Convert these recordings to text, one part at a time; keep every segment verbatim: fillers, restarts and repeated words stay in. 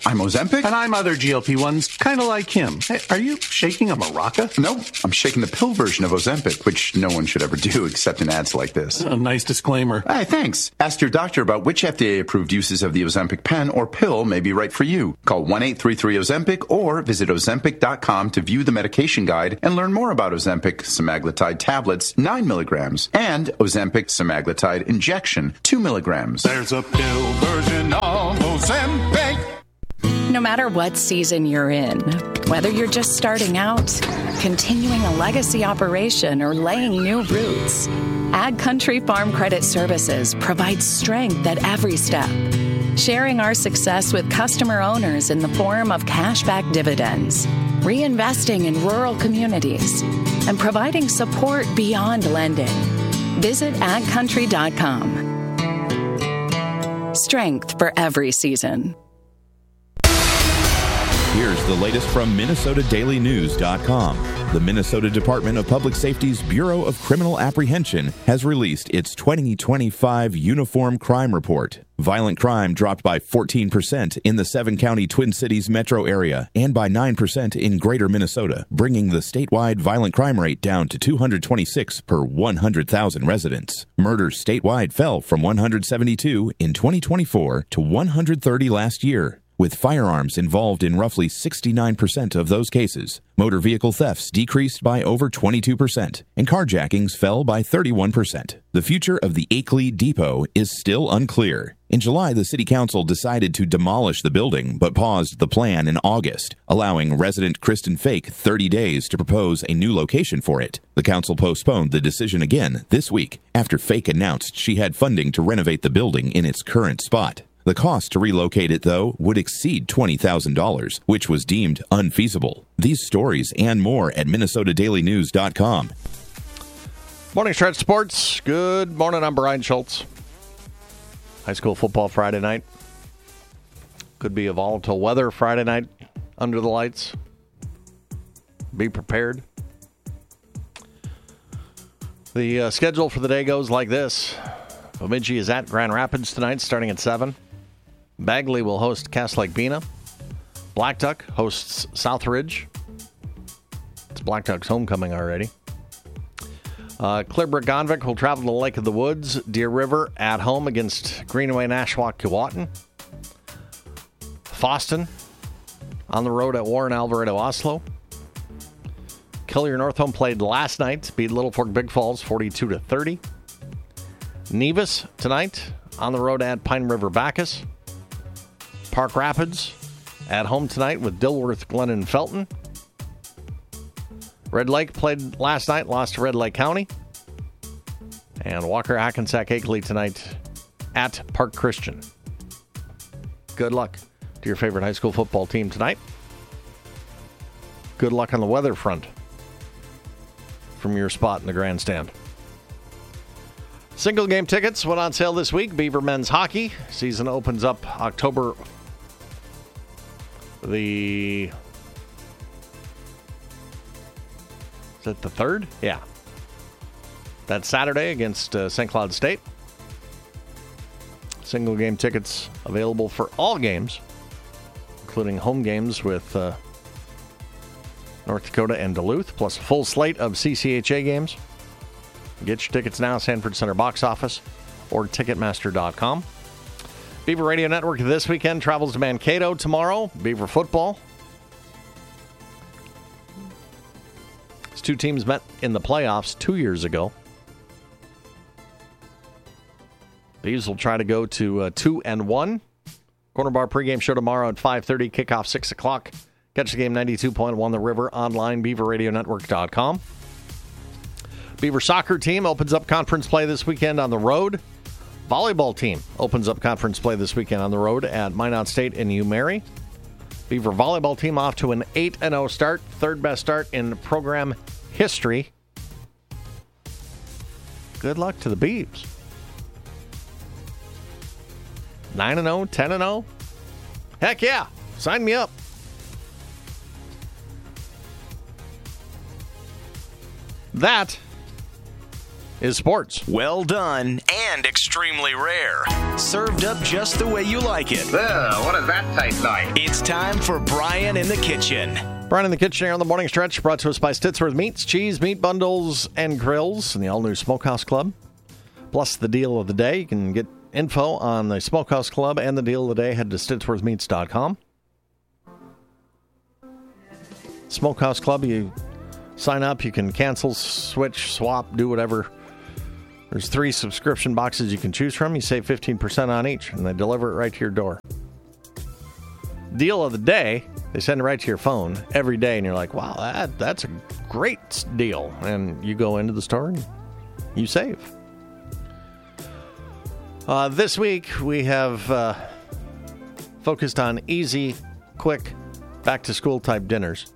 I'm Ozempic. And I'm other G L P ones, kind of like him. Hey, are you shaking a maraca? No, I'm shaking the pill version of Ozempic, which no one should ever do except in ads like this. A nice disclaimer. Hey, thanks. Ask your doctor about which F D A-approved uses of the Ozempic pen or pill may be right for you. Call one eight three three Ozempic or visit ozempic dot com to view the medication guide and learn more about Ozempic semaglutide tablets, nine milligrams, and Ozempic semaglutide injection, two milligrams. There's a pill version of Ozempic. No matter what season you're in, whether you're just starting out, continuing a legacy operation, or laying new roots, Ag Country Farm Credit Services provides strength at every step, sharing our success with customer owners in the form of cashback dividends, reinvesting in rural communities, and providing support beyond lending. Visit ag country dot com. Strength for every season. Here's the latest from Minnesota Daily News dot com. The Minnesota Department of Public Safety's Bureau of Criminal Apprehension has released its twenty twenty-five Uniform Crime Report. Violent crime dropped by fourteen percent in the seven-county Twin Cities metro area and by nine percent in greater Minnesota, bringing the statewide violent crime rate down to two hundred twenty-six per one hundred thousand residents. Murders statewide fell from one hundred seventy-two in twenty twenty-four to one hundred thirty last year, with firearms involved in roughly sixty-nine percent of those cases. Motor vehicle thefts decreased by over twenty-two percent, and carjackings fell by thirty-one percent. The future of the Akeley Depot is still unclear. In July, the City Council decided to demolish the building, but paused the plan in August, allowing resident Kristen Fake thirty days to propose a new location for it. The council postponed the decision again this week, after Fake announced she had funding to renovate the building in its current spot. The cost to relocate it, though, would exceed twenty thousand dollars, which was deemed unfeasible. These stories and more at Minnesota Daily News dot com. Morning Stretch Sports. Good morning. I'm Brian Schultz. High school football Friday night. Could be a volatile weather Friday night under the lights. Be prepared. The uh, schedule for the day goes like this. Bemidji is at Grand Rapids tonight, starting at seven. Bagley will host Cass Lake Bena. Black Duck hosts Southridge. It's Black Duck's homecoming already. Uh, Clearbrook Gonvick will travel to Lake of the Woods. Deer River at home against Greenway Nashwauk Keewatin. Foston on the road at Warren Alvarado Oslo. Killier North Home played last night, beat Little Fork Big Falls forty-two to thirty. Nevis tonight on the road at Pine River Bacchus. Park Rapids at home tonight with Dilworth, Glennon, Felton. Red Lake played last night, lost to Red Lake County. And Walker Hackensack Akeley tonight at Park Christian. Good luck to your favorite high school football team tonight. Good luck on the weather front from your spot in the grandstand. Single game tickets went on sale this week. Beaver men's hockey season opens up October the... Is it the third? Yeah. That's Saturday against uh, Saint Cloud State. Single game tickets available for all games, including home games with uh, North Dakota and Duluth, plus a full slate of C C H A games. Get your tickets now, Sanford Center box office or ticketmaster dot com. Beaver Radio Network this weekend travels to Mankato tomorrow. Beaver football. These two teams met in the playoffs two years ago. Beavs will try to go to uh, two and one. Corner Bar pregame show tomorrow at five thirty, kickoff six o'clock. Catch the game ninety-two point one The River online, beaver radio network dot com. Beaver soccer team opens up conference play this weekend on the road. Volleyball team opens up conference play this weekend on the road at Minot State in U-Mary. Beaver volleyball team off to an eight and oh start, third best start in program history. Good luck to the Beavs. nine and oh, ten and oh. Heck yeah, sign me up. That is sports. Well done and extremely rare. Served up just the way you like it. Ugh, what does that taste like? It's time for Brian in the Kitchen. Brian in the Kitchen here on the Morning Stretch, brought to us by Stittsworth Meats, Cheese, Meat Bundles, and Grills, and the all-new Smokehouse Club. Plus the deal of the day. You can get info on the Smokehouse Club and the deal of the day. Head to stittsworth meats dot com. Smokehouse Club, you sign up, you can cancel, switch, swap, do whatever. There's three subscription boxes you can choose from. You save fifteen percent on each, and they deliver it right to your door. Deal of the day, they send it right to your phone every day, and you're like, wow, that, that's a great deal. And you go into the store and you save. Uh, this week, we have uh, focused on easy, quick, back-to-school type dinners.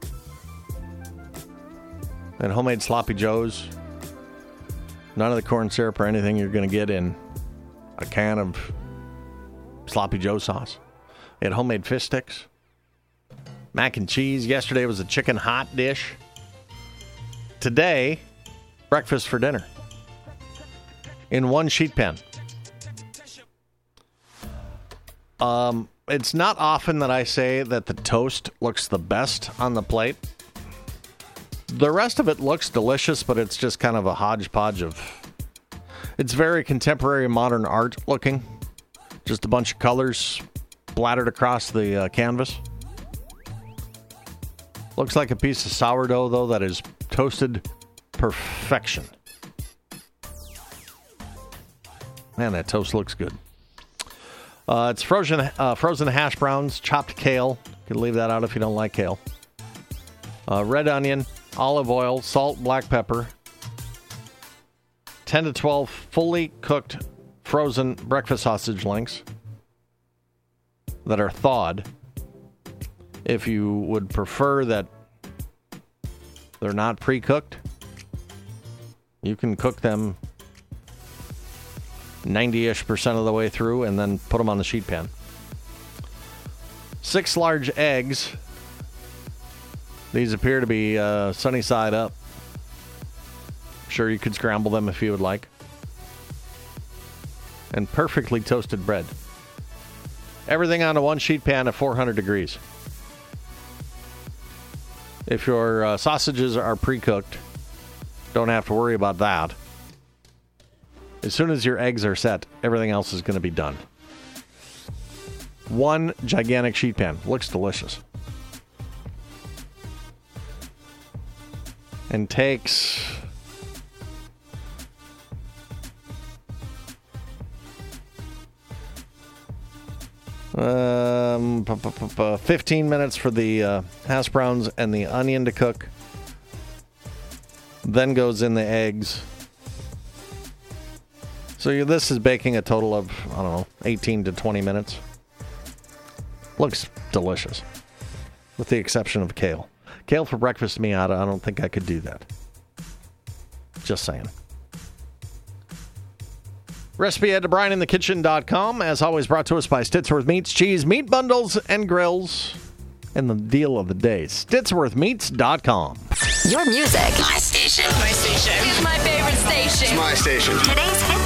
And homemade Sloppy Joes. None of the corn syrup or anything you're going to get in a can of Sloppy Joe sauce. They had homemade fish sticks. Mac and cheese. Yesterday was a chicken hot dish. Today, breakfast for dinner. In one sheet pan. Um, it's not often that I say that the toast looks the best on the plate. The rest of it looks delicious, but it's just kind of a hodgepodge of... It's very contemporary modern art looking. Just a bunch of colors splattered across the uh, canvas. Looks like a piece of sourdough, though, that is toasted perfection. Man, that toast looks good. Uh, it's frozen uh, frozen hash browns, chopped kale. You can leave that out if you don't like kale. Uh, red onion, olive oil, salt, black pepper. ten to twelve fully cooked frozen breakfast sausage links that are thawed. If you would prefer that they're not pre-cooked, you can cook them ninety-ish percent of the way through and then put them on the sheet pan. Six large eggs. These appear to be uh, sunny side up. Sure, you could scramble them if you would like. And perfectly toasted bread. Everything on a one sheet pan at four hundred degrees. If your uh, sausages are pre-cooked, don't have to worry about that. As soon as your eggs are set, everything else is going to be done. One gigantic sheet pan. Looks delicious. And takes... Um, fifteen minutes for the uh, hash browns and the onion to cook. Then goes in the eggs. So this is baking a total of, I don't know, eighteen to twenty minutes. Looks delicious. With the exception of kale. Kale for breakfast to me, I don't think I could do that. Just saying. Recipe head to brian in the kitchen dot com. As always, brought to us by Stittsworth Meats, Cheese, Meat Bundles, and Grills. And the deal of the day, stittsworth meats dot com. Your music. My station. My station. It's my favorite station. It's my station. Today's hit